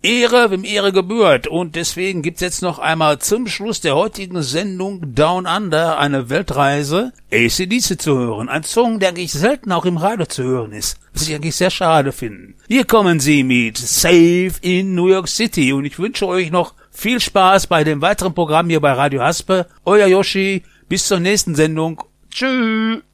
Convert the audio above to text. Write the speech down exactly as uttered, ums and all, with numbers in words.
Ehre, wem Ehre gebührt. Und deswegen gibt's jetzt noch einmal zum Schluss der heutigen Sendung Down Under eine Weltreise A C D C zu hören. Ein Song, der eigentlich selten auch im Radio zu hören ist. Was ich eigentlich sehr schade finde. Hier kommen sie mit Safe in New York City. Und ich wünsche euch noch viel Spaß bei dem weiteren Programm hier bei Radio Haspe. Euer Yoshi. Bis zur nächsten Sendung. Tschüss.